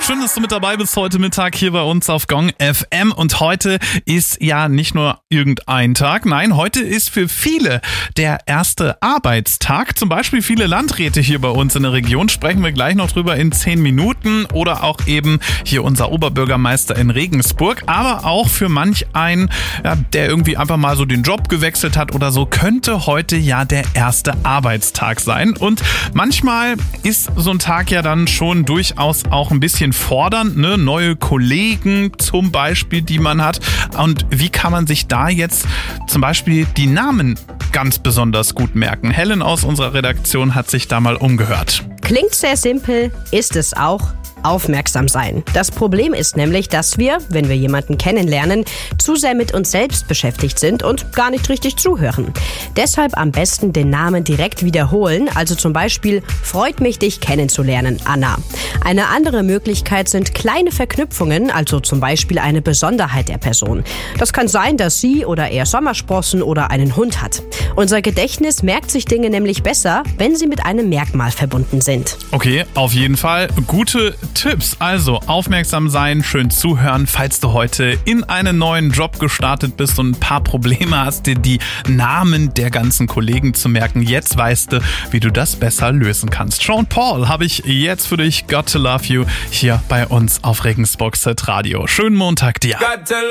Schön, dass du mit dabei bist heute Mittag hier bei uns auf Gong FM. Und heute ist ja nicht nur irgendein Tag, nein, heute ist für viele der erste Arbeitstag. Zum Beispiel viele Landräte hier bei uns in der Region, sprechen wir gleich noch drüber in 10 Minuten. Oder auch eben hier unser Oberbürgermeister in Regensburg. Aber auch für manch einen, der irgendwie einfach mal so den Job gewechselt hat oder so, könnte heute ja der erste Arbeitstag sein. Und manchmal ist so ein Tag ja dann schon durchaus auch ein bisschen fordernd, ne? Neue Kollegen zum Beispiel, die man hat. Und wie kann man sich da jetzt zum Beispiel die Namen ganz besonders gut merken? Helen aus unserer Redaktion hat sich da mal umgehört. Klingt sehr simpel, ist es auch. Aufmerksam sein. Das Problem ist nämlich, dass wir, wenn wir jemanden kennenlernen, zu sehr mit uns selbst beschäftigt sind und gar nicht richtig zuhören. Deshalb am besten den Namen direkt wiederholen, also zum Beispiel: Freut mich, dich kennenzulernen, Anna. Eine andere Möglichkeit sind kleine Verknüpfungen, also zum Beispiel eine Besonderheit der Person. Das kann sein, dass sie oder er Sommersprossen oder einen Hund hat. Unser Gedächtnis merkt sich Dinge nämlich besser, wenn sie mit einem Merkmal verbunden sind. Okay, auf jeden Fall gute Tipps. Also aufmerksam sein, schön zuhören, falls du heute in einen neuen Job gestartet bist und ein paar Probleme hast, dir die Namen der ganzen Kollegen zu merken. Jetzt weißt du, wie du das besser lösen kannst. Sean Paul habe ich jetzt für dich, Got to Love You, hier bei uns auf Regensburg Radio. Schönen Montag dir.